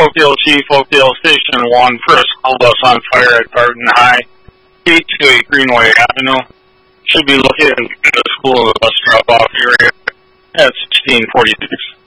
Oakdale Chief, Oakdale Station 1, for a school bus on fire at Barton High, 828 Greenway Avenue. Should be located in the school of the bus drop-off area at 1646.